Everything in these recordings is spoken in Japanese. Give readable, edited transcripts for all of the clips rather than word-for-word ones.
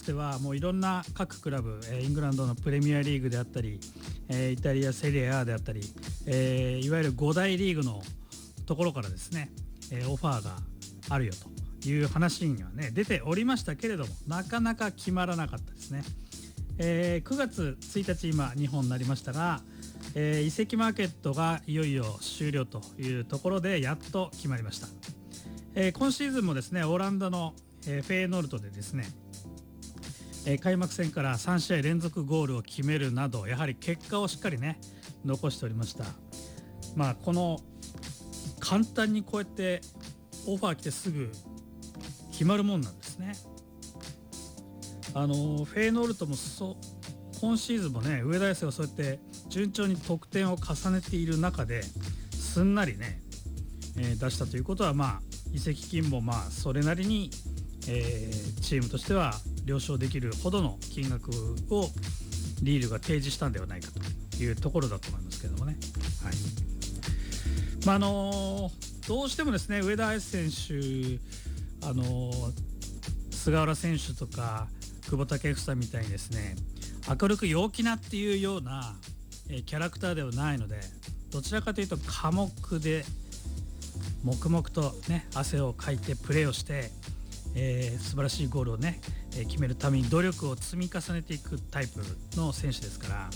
してはもういろんな各クラブ、イングランドのプレミアリーグであったり、イタリアセリエ A であったり、いわゆる5大リーグのところからですね、オファーがあるよという話にはね出ておりましたけれども、なかなか決まらなかったですね。9月1日今2本になりましたが、移籍マーケットがいよいよ終了というところでやっと決まりました。今シーズンもですねオランダの、フェーノルトでですね、開幕戦から3試合連続ゴールを決めるなどやはり結果をしっかりね残しておりました。この簡単にこうやってオファー来てすぐ決まるもんなんですね。フェーノルトも今シーズンもね上田綺世がそうやって順調に得点を重ねている中ですんなりね、出したということは移籍金もそれなりに、チームとしては了承できるほどの金額をリールが提示したんではないかというところだと思いますけどもね。はい。どうしてもですね上田綺世選手菅原選手とか久保建英みたいにですね明るく陽気なっていうような、キャラクターではないので、どちらかというと寡黙で黙々とね汗をかいてプレーをして、素晴らしいゴールをね、決めるために努力を積み重ねていくタイプの選手ですから、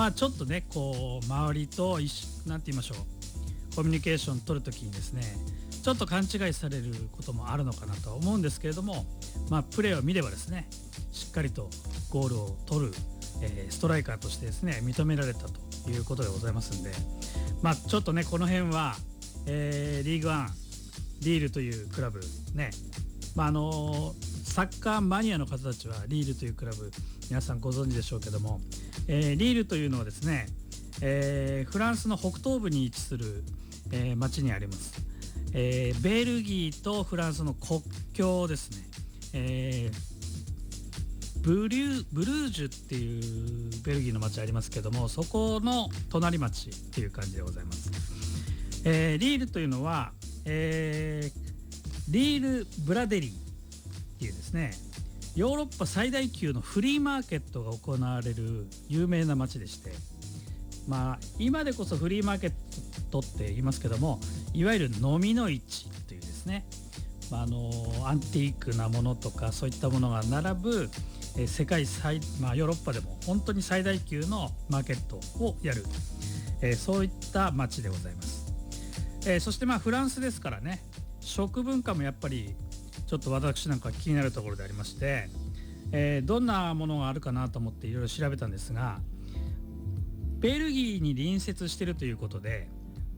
ちょっとねこう周りとなんて言いましょう、コミュニケーション取るときにですねちょっと勘違いされることもあるのかなとは思うんですけれども、プレーを見ればですねしっかりとゴールを取る、ストライカーとしてですね認められたということでございますんで、ちょっとねこの辺は、リーグワンリールというクラブね、サッカーマニアの方たちはリールというクラブ皆さんご存知でしょうけども、リールというのはですね、フランスの北東部に位置する、町にあります。ベルギーとフランスの国境ですね、ブルージュっていうベルギーの町ありますけども、そこの隣町っていう感じでございます。リールというのは、リールブラデリーっていうですねヨーロッパ最大級のフリーマーケットが行われる有名な町でして、今でこそフリーマーケットって言いますけども、いわゆる飲みの市というですね、アンティークなものとかそういったものが並ぶ世界最、ヨーロッパでも本当に最大級のマーケットをやる、そういった街でございます。そしてフランスですからね、食文化もやっぱりちょっと私なんか気になるところでありまして、どんなものがあるかなと思っていろいろ調べたんですが、ベルギーに隣接しているということで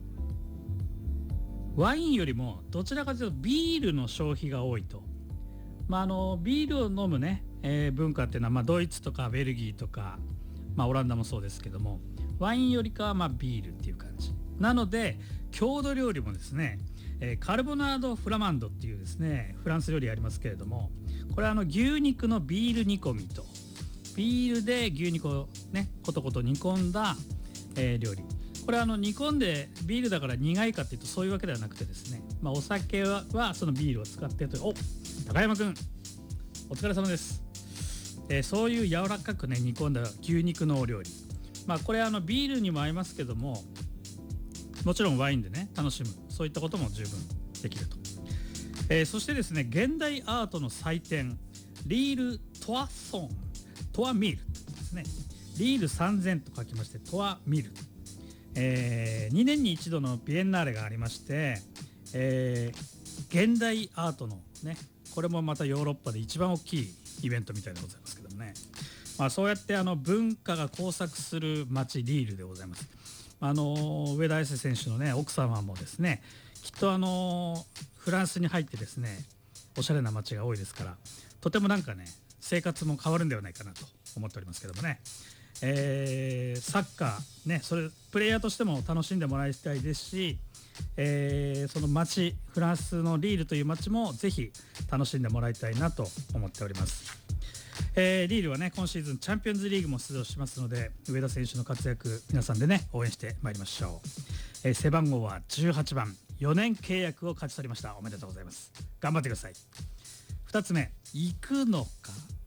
ワインよりもどちらかというとビールの消費が多いと。ビールを飲むね、文化っていうのは、ドイツとかベルギーとか、オランダもそうですけども、ワインよりかはビールっていう感じなので、郷土料理もですね、カルボナードフラマンドっていうですねフランス料理ありますけれども、これは牛肉のビール煮込みと、ビールで牛肉をねコトコト煮込んだ、料理。これは煮込んでビールだから苦いかっていうとそういうわけではなくてですね、お酒はそのビールを使ってという。高山くんお疲れ様です。そういう柔らかくね煮込んだ牛肉のお料理、これビールにも合いますけども、もちろんワインでね楽しむ、そういったことも十分できると。そしてですね現代アートの祭典リールトワソントワミールですね、リール3000と書きましてトワミール、2年に一度のビエンナーレがありまして、現代アートのね、これもまたヨーロッパで一番大きいイベントみたいでございますけどもね、そうやって文化が交錯する街リールでございます。上田綺世選手のね奥様もですねきっとフランスに入ってですねおしゃれな街が多いですから、とてもなんかね生活も変わるんではないかなと思っておりますけどもね、サッカーね、それプレイヤーとしても楽しんでもらいたいですし、その街フランスのリールという街もぜひ楽しんでもらいたいなと思っております。リールはね今シーズンチャンピオンズリーグも出場しますので、上田選手の活躍皆さんでね応援してまいりましょう。背番号は18番、4年契約を勝ち取りました。おめでとうございます。頑張ってください。2つ目、行くのか